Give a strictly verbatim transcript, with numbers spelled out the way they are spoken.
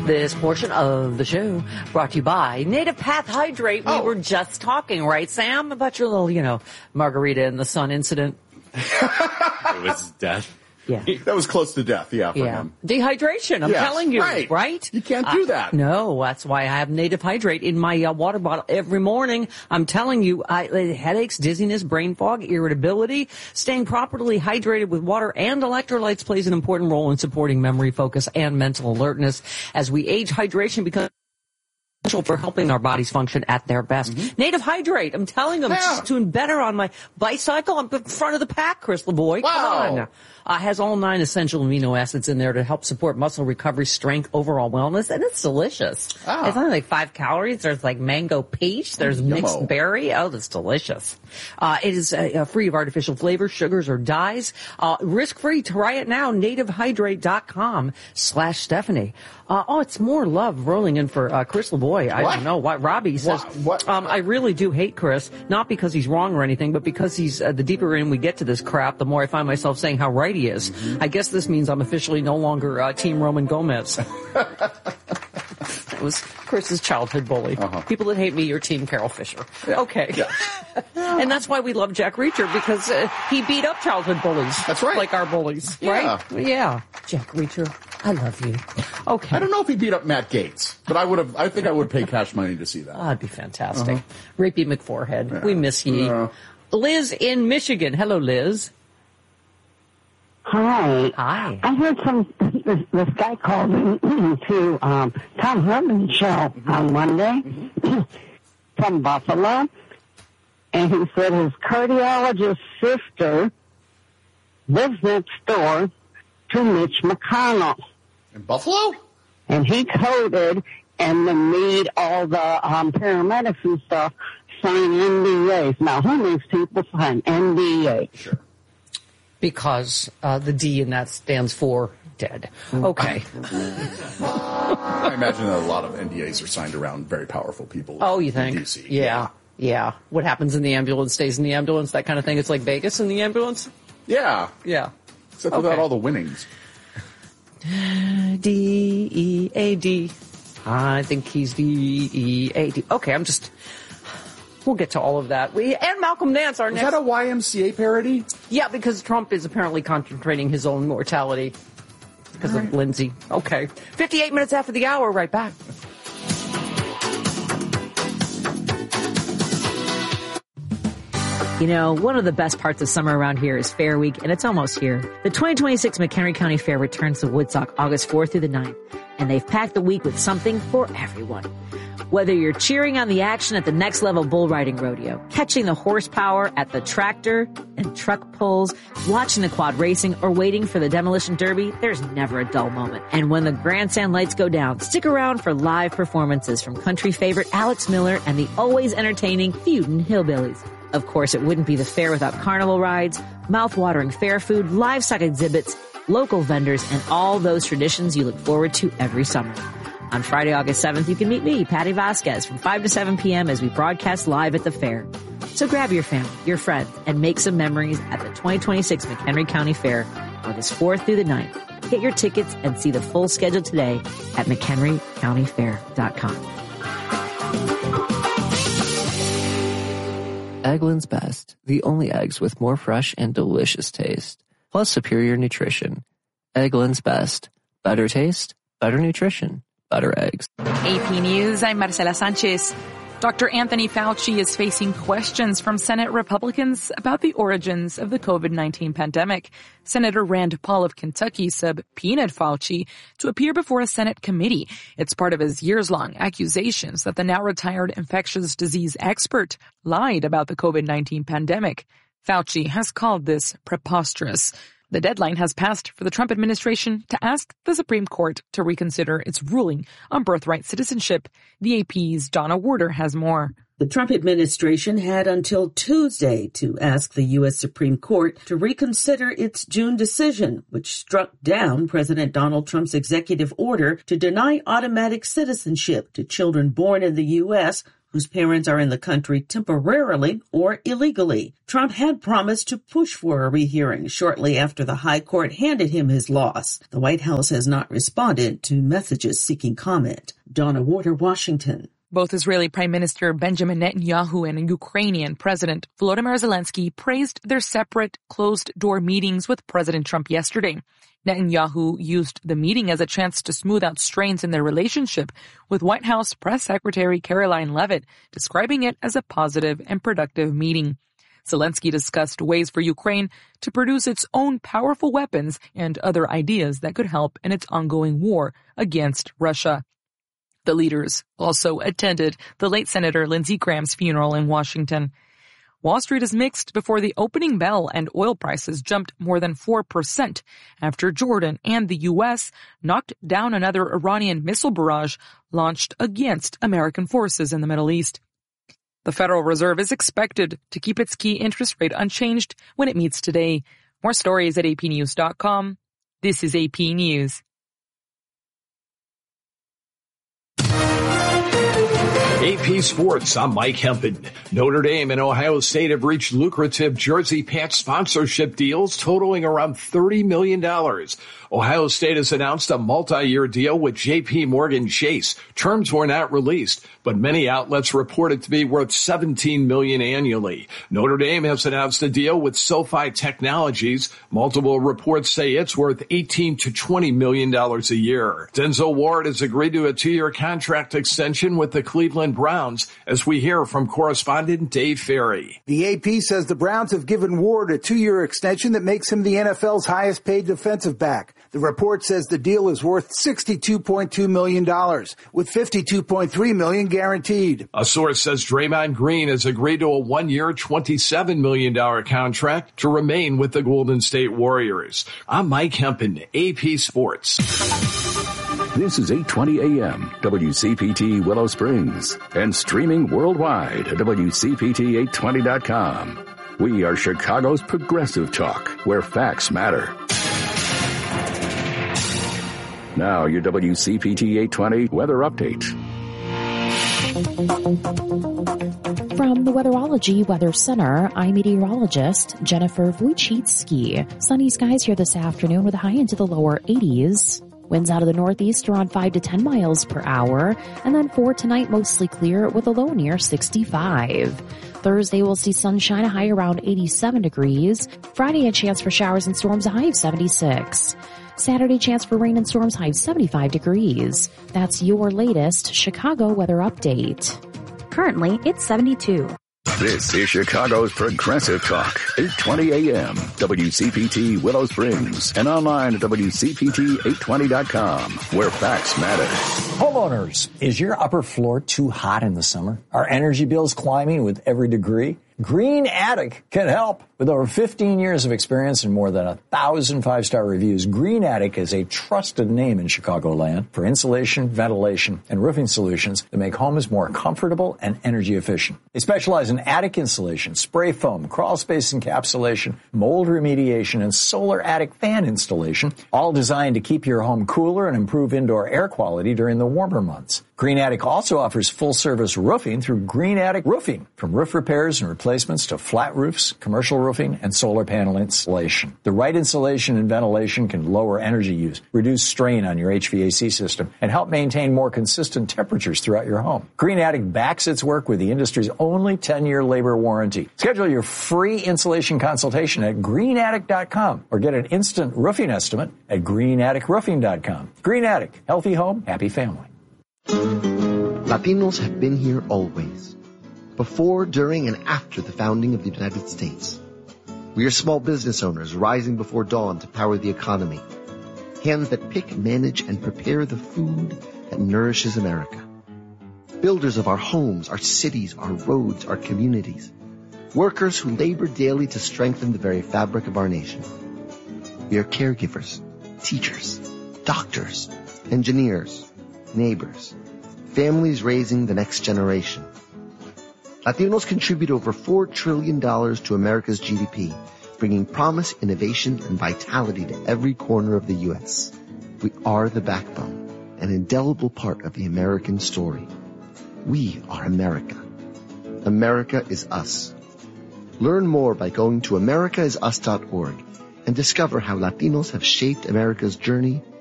This portion of the show brought to you by Native Path Hydrate. We Oh. were just talking, right, Sam, about your little, you know, margarita in the sun incident. It was death. Yeah. That was close to death, yeah, for Yeah. him. Dehydration, I'm Yes, telling you, right. right? You can't do that. No, that's why I have Native Hydrate in my uh, water bottle every morning. I'm telling you, I, uh, headaches, dizziness, brain fog, irritability, staying properly hydrated with water and electrolytes plays an important role in supporting memory, focus, and mental alertness. As we age, hydration becomes essential for helping our bodies function at their best. Mm-hmm. Native Hydrate, I'm telling them, Yeah. it's doing better on my bicycle. I'm in front of the pack, Chris LeBoy. Wow. Come on. Uh, has all nine essential amino acids in there to help support muscle recovery, strength, overall wellness, and it's delicious. Ah. It's only like five calories. There's like mango peach. There's Yummo. mixed berry. Oh, that's delicious. Uh, it is uh, uh, free of artificial flavors, sugars, or dyes. Uh, risk-free. Try it now. nativehydrate.com slash Stephanie. Uh, oh, it's more love rolling in for uh, Chris LeBoy. I What? don't know what Robbie says. What? What? Um, I really do hate Chris, not because he's wrong or anything, but because he's uh, the deeper in we get to this crap, the more I find myself saying how right he is. Mm-hmm. I guess this means I'm officially no longer uh, Team Roman Gomez. It was Chris's childhood bully. Uh-huh. People that hate me, you're Team Carol Fisher. Yeah. Okay. Yeah. And that's why we love Jack Reacher, because uh, he beat up childhood bullies. That's right. Like our bullies, Yeah. right? Yeah. Jack Reacher, I love you. Okay. I don't know if he beat up Matt Gates, but I would have. I think I would pay cash money to see that. Oh, that'd be fantastic. Uh-huh. Rapey McForehead, Yeah. we miss ye. Yeah. Liz in Michigan. Hello, Liz. Hi. Hi. I heard some, this, this guy called in to um, Tom Herman's show Mm-hmm. on Monday from Buffalo, and he said his cardiologist sister lives next door to Mitch McConnell. In Buffalo? And he coded and then made all the um, paramedics and stuff sign N D As. Now, who makes people sign N D A? Sure. Because uh, the D in that stands for dead. Okay. I imagine that a lot of N D As are signed around very powerful people. Oh, you in think? D C. Yeah. Yeah. What happens in the ambulance stays in the ambulance, that kind of thing. It's like Vegas in the ambulance? Yeah. Yeah. Except Okay. without all the winnings. D E A D. I think he's D E A D. Okay, I'm just... We'll get to all of that. We and Malcolm Nance, our Is next... that a Y M C A parody? Yeah, because Trump is apparently concentrating his own mortality because of Lindsay. Okay. fifty-eight minutes after the hour, right back. You know, one of the best parts of summer around here is Fair Week, and it's almost here. The twenty twenty-six McHenry County Fair returns to Woodstock August fourth through the ninth, and they've packed the week with something for everyone. Whether you're cheering on the action at the Next Level Bull Riding Rodeo, catching the horsepower at the tractor and truck pulls, watching the quad racing, or waiting for the demolition derby, there's never a dull moment. And when the grandstand lights go down, stick around for live performances from country favorite Alex Miller and the always entertaining Feudin' Hillbillies. Of course, it wouldn't be the fair without carnival rides, mouth-watering fair food, livestock exhibits, local vendors, and all those traditions you look forward to every summer. On Friday, August seventh, you can meet me, Patty Vasquez, from five to seven p.m. as we broadcast live at the fair. So grab your family, your friends, and make some memories at the twenty twenty-six McHenry County Fair, August fourth through the ninth. Get your tickets and see the full schedule today at mchenry county fair dot com. Eggland's Best, the only eggs with more fresh and delicious taste, plus superior nutrition. Eggland's Best, better taste, better nutrition, better eggs. A P News, I'm Marcela Sanchez. Doctor Anthony Fauci is facing questions from Senate Republicans about the origins of the COVID nineteen pandemic. Senator Rand Paul of Kentucky subpoenaed Fauci to appear before a Senate committee. It's part of his years-long accusations that the now-retired infectious disease expert lied about the COVID nineteen pandemic. Fauci has called this preposterous. The deadline has passed for the Trump administration to ask the Supreme Court to reconsider its ruling on birthright citizenship. The A P's Donna Warder has more. The Trump administration had until Tuesday to ask the U S Supreme Court to reconsider its June decision, which struck down President Donald Trump's executive order to deny automatic citizenship to children born in the U S whose parents are in the country temporarily or illegally. Trump had promised to push for a rehearing shortly after the high court handed him his loss. The White House has not responded to messages seeking comment. Donna Warder, Washington. Both Israeli Prime Minister Benjamin Netanyahu and Ukrainian President Volodymyr Zelensky praised their separate, closed-door meetings with President Trump yesterday. Netanyahu used the meeting as a chance to smooth out strains in their relationship, with White House Press Secretary Caroline Leavitt describing it as a positive and productive meeting. Zelensky discussed ways for Ukraine to produce its own powerful weapons and other ideas that could help in its ongoing war against Russia. The leaders also attended the late Senator Lindsey Graham's funeral in Washington. Wall Street is mixed before the opening bell, and oil prices jumped more than four percent after Jordan and the U S knocked down another Iranian missile barrage launched against American forces in the Middle East. The Federal Reserve is expected to keep its key interest rate unchanged when it meets today. More stories at A P news dot com. This is A P News. A P Sports, I'm Mike Hempen. Notre Dame and Ohio State have reached lucrative Jersey Pats sponsorship deals totaling around thirty million dollars. Ohio State has announced a multi-year deal with J P Morgan Chase. Terms were not released, but many outlets report it to be worth seventeen million dollars annually. Notre Dame has announced a deal with SoFi Technologies. Multiple reports say it's worth eighteen to twenty million dollars a year. Denzel Ward has agreed to a two-year contract extension with the Cleveland Browns, as we hear from correspondent Dave Ferry. The A P says the Browns have given Ward a two-year extension that makes him the N F L's highest paid defensive back. The report says the deal is worth sixty-two point two million dollars, with fifty-two point three million dollars guaranteed. A source says Draymond Green has agreed to a one-year, twenty-seven million dollars contract to remain with the Golden State Warriors. I'm Mike Hempen, A P Sports. This is eight twenty A M, W C P T Willow Springs, and streaming worldwide at W C P T eight twenty dot com. We are Chicago's progressive talk, where facts matter. Now, your W C P T eight twenty weather update. From the Weatherology Weather Center, I'm meteorologist Jennifer Wojcicki. Sunny skies here this afternoon with a high into the lower eighties. Winds out of the northeast around five to ten miles per hour. And then for tonight, mostly clear with a low near sixty-five. Thursday, we'll see sunshine, a high around eighty-seven degrees. Friday, a chance for showers and storms, a high of seventy-six. Saturday, chance for rain and storms, high of seventy-five degrees. That's your latest Chicago weather update. Currently, it's seventy-two. This is Chicago's Progressive Talk, eight twenty A M, W C P T Willow Springs, and online at W C P T eight twenty dot com, where facts matter. Homeowners, is your upper floor too hot in the summer? Are energy bills climbing with every degree? Green Attic can help. With over fifteen years of experience and more than a thousand five-star reviews, Green Attic is a trusted name in Chicagoland for insulation, ventilation, and roofing solutions that make homes more comfortable and energy efficient. They specialize in attic insulation, spray foam, crawl space encapsulation, mold remediation, and solar attic fan installation, all designed to keep your home cooler and improve indoor air quality during the warmer months. Green Attic also offers full-service roofing through Green Attic Roofing, from roof repairs and replacements to flat roofs, commercial roofing, and solar panel installation. The right insulation and ventilation can lower energy use, reduce strain on your H V A C system, and help maintain more consistent temperatures throughout your home. Green Attic backs its work with the industry's only ten-year labor warranty. Schedule your free insulation consultation at green attic dot com or get an instant roofing estimate at green attic roofing dot com. Green Attic, healthy home, happy family. Latinos have been here always, before, during, and after the founding of the United States. We are small business owners rising before dawn to power the economy, hands that pick, manage, and prepare the food that nourishes America. Builders of our homes, our cities, our roads, our communities. Workers who labor daily to strengthen the very fabric of our nation. We are caregivers, teachers, doctors, engineers, neighbors, families raising the next generation. Latinos contribute over four trillion dollars to America's G D P, bringing promise, innovation, and vitality to every corner of the U S. We are the backbone, an indelible part of the American story. We are America. America is us. Learn more by going to america is us dot org and discover how Latinos have shaped America's journey